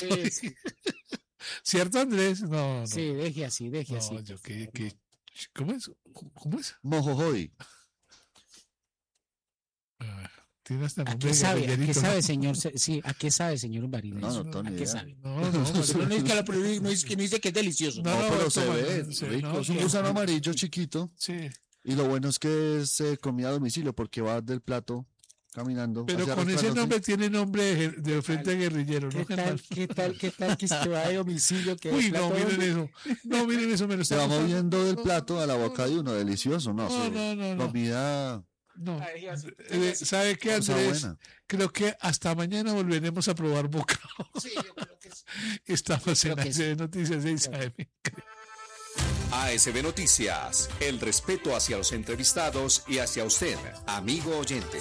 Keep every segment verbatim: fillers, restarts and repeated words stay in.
Sí, sí. ¿Cierto, Andrés? No, no. Sí, deje así, deje no, así. Yo, que, que, ¿Cómo es? ¿Cómo es? Mojojoy. Ah, tiene hasta ¿A nombre qué de sabe? ¿A qué guerrillerito, sabe, ¿no? señor? Sí, ¿a qué sabe, señor Barina? No, eso? no tengo ¿A ni qué idea. sabe? No, no, No, no es que, la, no es que no dice que es delicioso. No, pero se toma, ve no sé, rico. no, Es un que- gusano amarillo chiquito. Sí, Y lo bueno es que es eh, comida a domicilio porque va del plato caminando. pero hacia con ese restaurantes. nombre tiene nombre de, ger- de frente guerrillero, ¿no, ¿Qué tal, Germán? qué tal, qué tal que se va de domicilio? Que Uy, de no, plato miren de- eso. No, miren eso, me lo Se está va gustando. moviendo del No, plato a la no, boca de uno. Delicioso, ¿no? No, Sí. no, no, no. Comida No. Ay, así, Eh, ¿Sabe qué, cosa Andrés? buena. Creo que hasta mañana volveremos a probar bocado. Sí, yo creo que sí. Estamos en Creo que A S B Noticias seis A M. A S B Noticias, el respeto hacia los entrevistados y hacia usted, amigo oyente.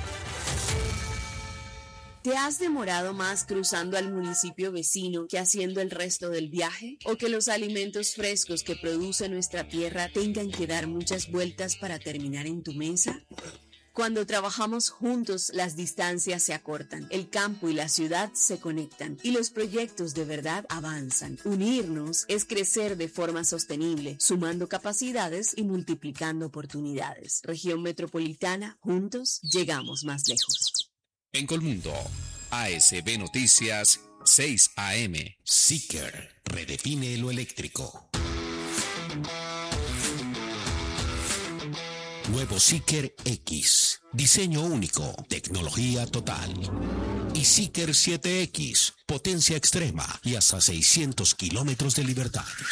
¿Te has demorado más cruzando al municipio vecino que haciendo el resto del viaje? ¿O que los alimentos frescos que produce nuestra tierra tengan que dar muchas vueltas para terminar en tu mesa? Cuando trabajamos juntos, las distancias se acortan, el campo y la ciudad se conectan y los proyectos de verdad avanzan. Unirnos es crecer de forma sostenible, sumando capacidades y multiplicando oportunidades. Región Metropolitana, juntos llegamos más lejos. En Colmundo, A S B Noticias, seis A M. Seeker redefine lo eléctrico. Nuevo Seeker X. Diseño único, tecnología total. Y Seeker siete X, potencia extrema y hasta seiscientos kilómetros de libertad.